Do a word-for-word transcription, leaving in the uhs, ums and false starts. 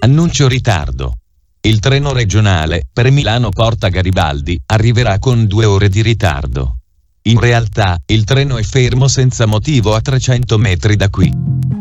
Annuncio ritardo. Il treno regionale per Milano Porta Garibaldi arriverà con due ore di ritardo. In realtà, il treno è fermo senza motivo a trecento metri da qui.